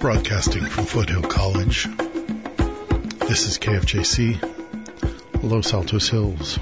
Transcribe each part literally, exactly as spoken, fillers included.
Broadcasting from Foothill College. This is K F J C, Los Altos Hills.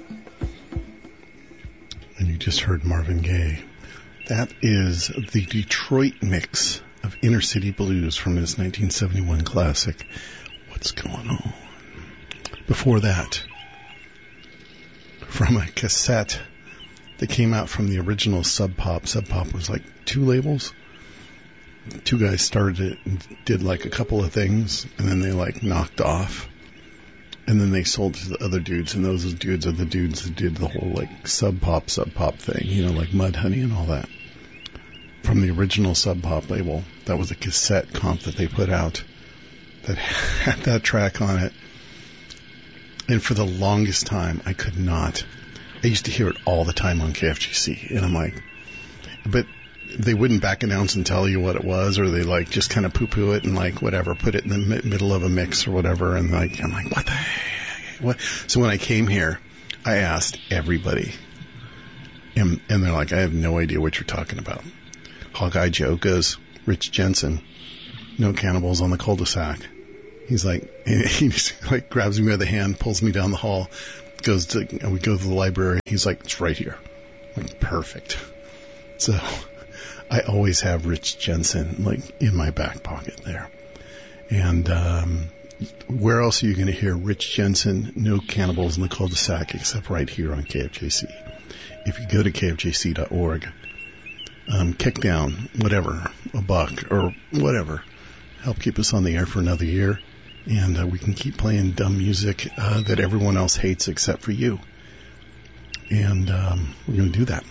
And you just heard Marvin Gaye. That is the Detroit mix of Inner City Blues from his nineteen seventy-one classic, What's Going On? Before that, from a cassette that came out from the original Sub Pop. Sub Pop was like two labels. Two guys started it and did like a couple of things, and then they like knocked off, and then they sold to the other dudes, and those dudes are the dudes that did the whole like Sub Pop, Sub Pop thing, you know, like Mudhoney and all that. From the original Sub Pop label, that was a cassette comp that they put out that had that track on it. And for the longest time, I could not. I used to hear it all the time on K F G C, and I'm like, but they wouldn't back announce and tell you what it was, or they like just kind of poo-poo it and like whatever, put it in the mi- middle of a mix or whatever, and like I'm like, what the heck? What? So when I came here, I asked everybody, and, and they're like, I have no idea what you're talking about. Hawkeye Joe goes, Rich Jensen, No Cannibals on the Cul-de-sac. He's like, he just like grabs me by the hand, pulls me down the hall, goes to, and we go to the library. He's like, it's right here. I'm like, perfect. So I always have Rich Jensen like in my back pocket there. And um, where else are you going to hear Rich Jensen, No Cannibals in the Cul-de-sac, except right here on K F J C? If you go to K F J C dot org, um, kick down, whatever, a buck or whatever, help keep us on the air for another year. And uh, we can keep playing dumb music uh, that everyone else hates except for you. And um, we're going to do that.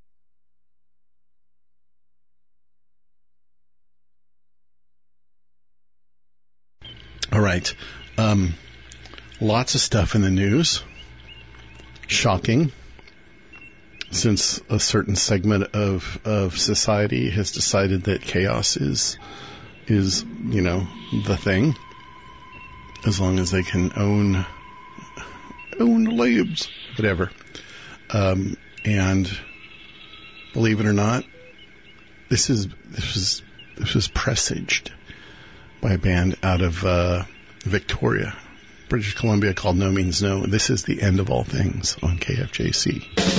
All right. Um, lots of stuff in the news. Shocking. Since a certain segment of, of society has decided that chaos is, is, you know, the thing. As long as they can own, own the labs, whatever. Um, and believe it or not, this is, this was, this was presaged by a band out of uh, Victoria, British Columbia, called No Means No. This is the end of all things on K F J C.